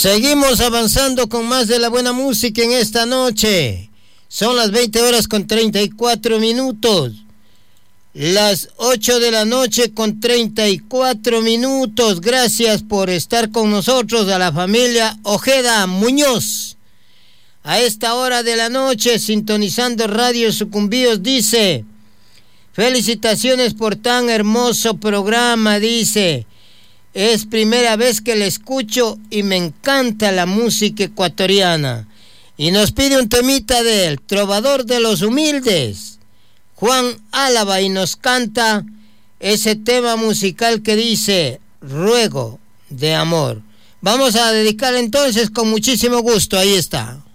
Seguimos avanzando con más de la buena música en esta noche. Son las 20 horas con 34 minutos. Las 8 de la noche con 34 minutos. Gracias por estar con nosotros, a la familia Ojeda Muñoz. A esta hora de la noche, sintonizando Radio Sucumbíos, dice: felicitaciones por tan hermoso programa, dice. Es primera vez que le escucho y me encanta la música ecuatoriana. Y nos pide un temita del Trovador de los Humildes, Juan Álava, y nos canta ese tema musical que dice Ruego de Amor. Vamos a dedicar entonces con muchísimo gusto, ahí está.